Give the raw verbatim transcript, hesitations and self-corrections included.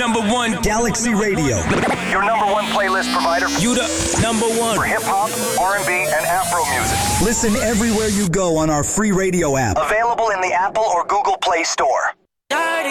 number one Galaxy Radio. Your number one playlist provider. You the number one for hip-hop, R and B, and Afro music. Listen everywhere you go on our free radio app. Available in the Apple or Google Play Store.